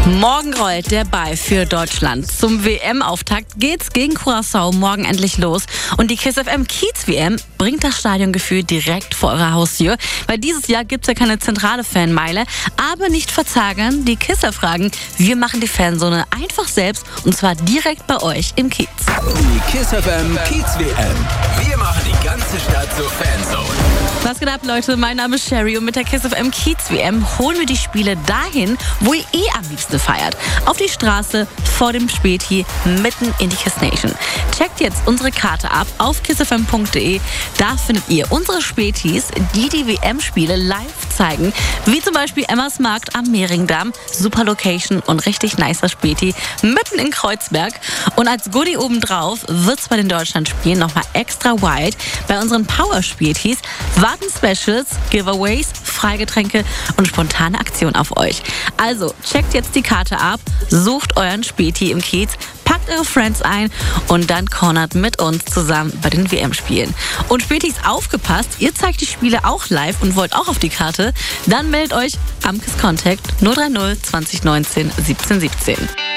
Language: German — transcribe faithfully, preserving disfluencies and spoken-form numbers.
Morgen rollt der Ball für Deutschland. Zum W M-Auftakt geht's gegen Curaçao morgen endlich los. Und die KISS F M Kiez-W M bringt das Stadiongefühl direkt vor eurer Haustür. Weil dieses Jahr gibt's ja keine zentrale Fanmeile. Aber nicht verzagern, die Kisser fragen, wir machen die Fanzone einfach selbst. Und zwar direkt bei euch im Kiez. Die KISS F M Kiez-W M. Wir machen die ganze Stadt zur Fanzone. Was geht ab, Leute? Mein Name ist Sherry und mit der KISS F M Kiez-W M holen wir die Spiele dahin, wo ihr eh am liebsten feiert. Auf die Straße, vor dem Späti, mitten in die KISS Nation. Checkt jetzt unsere Karte ab auf kiss f m punkt de. Da findet ihr unsere Spätis, die die W M-Spiele live zeigen. Wie zum Beispiel Emmas Markt am Mehringdamm. Super Location und richtig nicer Späti mitten in Kreuzberg. Und als Goodie obendrauf wird's bei den Deutschlandspielen nochmal extra wild. Bei unseren Power-Spätis warten Specials, Giveaways, Freigetränke und spontane Aktionen auf euch. Also checkt jetzt die Karte ab, sucht euren Späti im Kiez, packt eure Friends ein und dann cornert mit uns zusammen bei den W M-Spielen. Und Spätis, aufgepasst, ihr zeigt die Spiele auch live und wollt auch auf die Karte, dann meldet euch am KISS Contact null drei null zwanzig neunzehn siebzehn siebzehn.